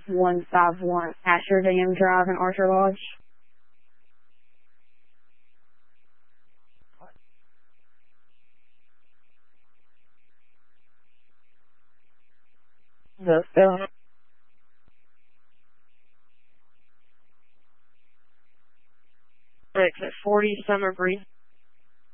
151 Asher Dam Drive in Archer Lodge. The film. Exit 40 Summer Breeze.